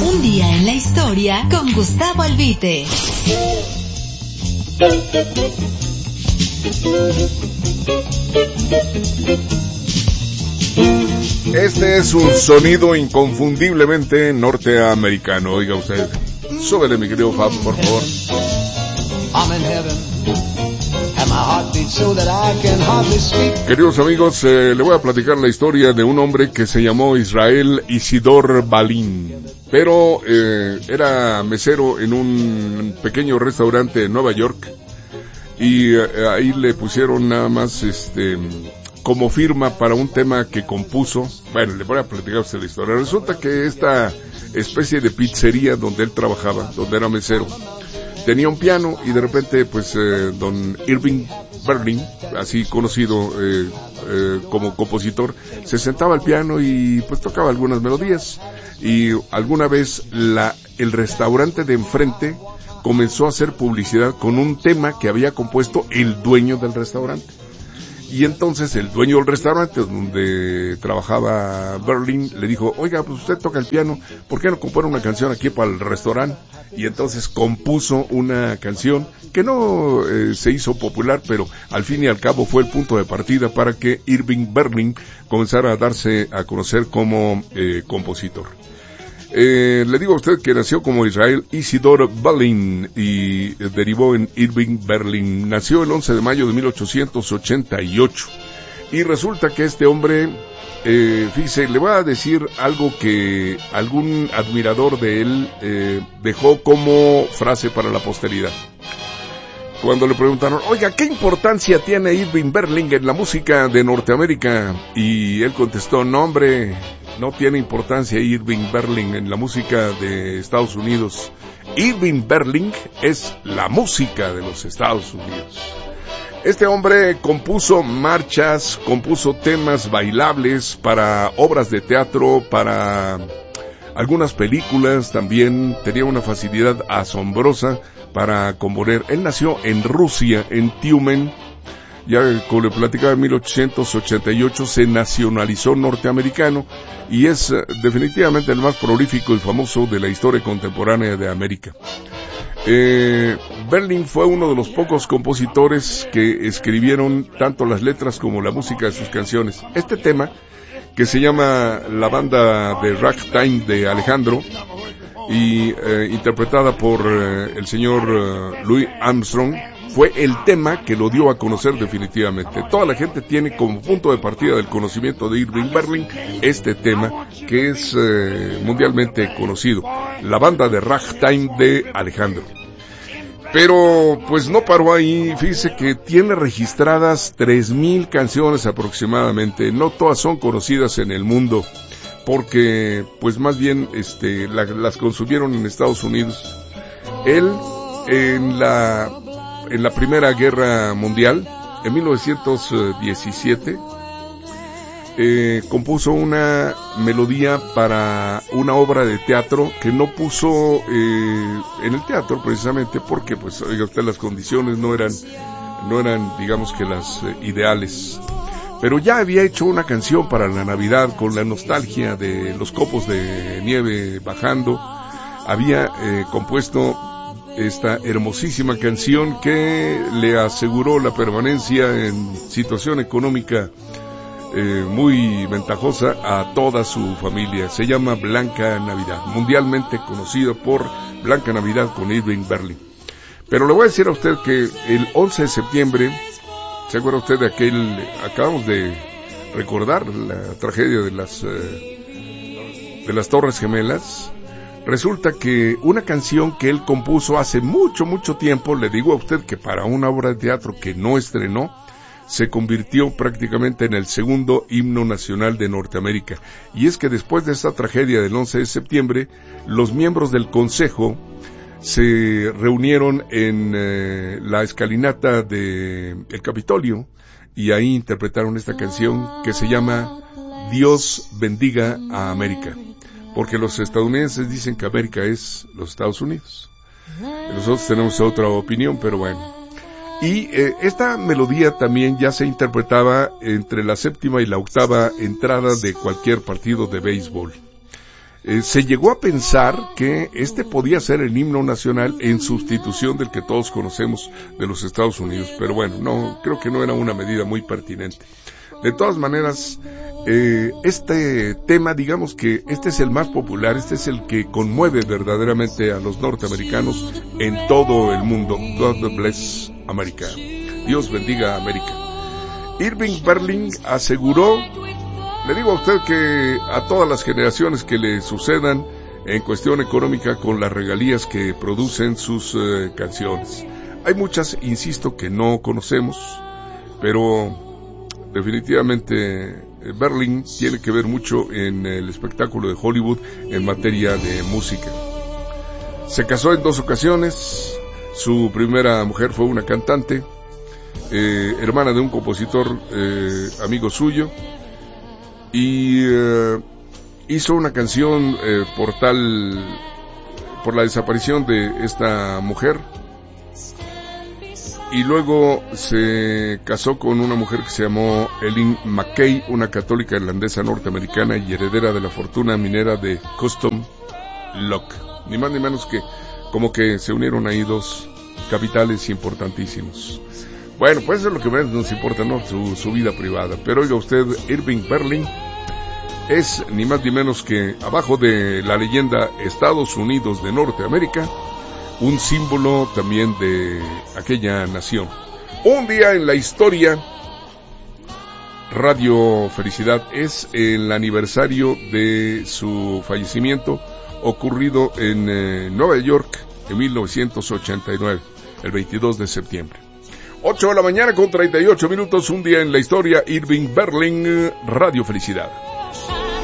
Un día en la historia con Gustavo Albite. Este es un sonido inconfundiblemente norteamericano. Oiga usted, súbele mi querido Fab, por favor. Queridos amigos, le voy a platicar la historia de un hombre que se llamó Israel Isidor Balin, pero era mesero en un pequeño restaurante en Nueva York y ahí le pusieron nada más como firma para un tema que compuso. Bueno, le voy a platicar a usted la historia. Resulta que esta especie de pizzería donde él trabajaba, donde era mesero, tenía un piano y de repente pues don Irving Berlin, así conocido como compositor, se sentaba al piano y pues tocaba algunas melodías, y alguna vez el restaurante de enfrente comenzó a hacer publicidad con un tema que había compuesto el dueño del restaurante. Y entonces el dueño del restaurante donde trabajaba Berlin le dijo: oiga, pues usted toca el piano, ¿por qué no compone una canción aquí para el restaurante? Y entonces compuso una canción que no se hizo popular, pero al fin y al cabo fue el punto de partida para que Irving Berlin comenzara a darse a conocer como compositor. Le digo a usted que nació como Israel Isidor Balin y derivó en Irving Berlin. Nació el 11 de mayo de 1888. Y resulta que este hombre, fíjese, le voy a decir algo que algún admirador de él dejó como frase para la posteridad. Cuando le preguntaron: oiga, ¿qué importancia tiene Irving Berlin en la música de Norteamérica? Y él contestó: no, hombre, no tiene importancia Irving Berlin en la música de Estados Unidos. Irving Berlin es la música de los Estados Unidos. Este hombre compuso marchas, compuso temas bailables para obras de teatro, para algunas películas. También tenía una facilidad asombrosa para componer. Él nació en Rusia, en Tiumen. Ya como le platicaba, en 1888 se nacionalizó norteamericano y es definitivamente el más prolífico y famoso de la historia contemporánea de América. Berlin fue uno de los pocos compositores que escribieron tanto las letras como la música de sus canciones. Este tema, que se llama La Banda de Ragtime de Alejandro, y interpretada por el señor Louis Armstrong, fue el tema que lo dio a conocer definitivamente. Toda la gente tiene como punto de partida del conocimiento de Irving Berlin este tema que es mundialmente conocido, La Banda de Ragtime de Alejandro. Pero pues no paró ahí. Fíjese que tiene registradas 3,000 canciones aproximadamente. No todas son conocidas en el mundo, porque pues más bien las consumieron en Estados Unidos. Él en la Primera Guerra Mundial, en 1917, compuso una melodía para una obra de teatro que no puso en el teatro, precisamente porque pues oiga usted, las condiciones no eran digamos que las ideales. Pero ya había hecho una canción para la Navidad con la nostalgia de los copos de nieve bajando. Había compuesto esta hermosísima canción que le aseguró la permanencia en situación económica muy ventajosa a toda su familia. Se llama Blanca Navidad, mundialmente conocida por Blanca Navidad con Irving Berlin. Pero le voy a decir a usted que el 11 de septiembre, ¿se acuerda usted de acabamos de recordar la tragedia de las Torres Gemelas? Resulta que una canción que él compuso hace mucho, mucho tiempo, le digo a usted que para una obra de teatro que no estrenó, se convirtió prácticamente en el segundo himno nacional de Norteamérica. Y es que después de esta tragedia del 11 de septiembre, los miembros del Consejo se reunieron en la escalinata del Capitolio y ahí interpretaron esta canción que se llama Dios bendiga a América, porque los estadounidenses dicen que América es los Estados Unidos. Nosotros tenemos otra opinión, pero bueno. Y esta melodía también ya se interpretaba entre la séptima y la octava entrada de cualquier partido de béisbol. se llegó a pensar que este podía ser el himno nacional en sustitución del que todos conocemos de los Estados Unidos, pero bueno, no, creo que no era una medida muy pertinente. De todas maneras, este tema, digamos que este es el más popular, este es el que conmueve verdaderamente a los norteamericanos en todo el mundo. God bless America. Dios bendiga a América. Irving Berlin aseguró, le digo a usted que a todas las generaciones que le sucedan en cuestión económica con las regalías que producen sus canciones. Hay muchas, insisto, que no conocemos, pero definitivamente Berlin tiene que ver mucho en el espectáculo de Hollywood en materia de música. Se casó en 2 ocasiones, su primera mujer fue una cantante, hermana de un compositor amigo suyo, y hizo una canción por la desaparición de esta mujer, y luego se casó con una mujer que se llamó Eileen McKay, una católica irlandesa norteamericana y heredera de la fortuna minera de Custom Lock. Ni más ni menos que como que se unieron ahí 2 capitales importantísimos. Bueno, pues eso es lo que menos nos importa, ¿no? Su vida privada. Pero oiga usted, Irving Berlin es ni más ni menos que, abajo de la leyenda Estados Unidos de Norteamérica, un símbolo también de aquella nación. Un día en la historia, Radio Felicidad, es el aniversario de su fallecimiento, ocurrido en Nueva York en 1989, el 22 de septiembre. 8 de la mañana con 38 minutos, un día en la historia, Irving Berlin, Radio Felicidad.